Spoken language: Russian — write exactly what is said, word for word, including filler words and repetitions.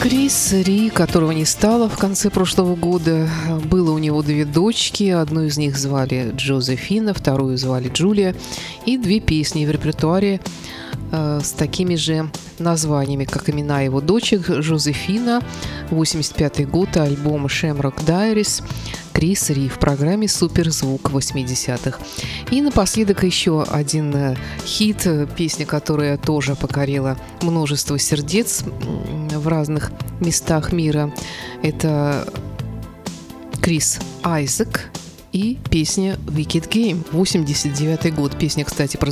Крис Ри, которого не стало в конце прошлого года, было у него две дочки. Одну из них звали Джозефина, вторую звали Джулия. И две песни в репертуаре э, с такими же названиями, как имена его дочек. Джозефина, восемьдесят пятый год, альбом Shamrock Diaries. Крис Ри в программе «Суперзвук» восьмидесятых. И напоследок еще один э, хит, песня, которая тоже покорила множество сердец в разных местах мира. Это Крис Айзек и песня «Wicked Game», восемьдесят девятый год. Песня, кстати, прозвучала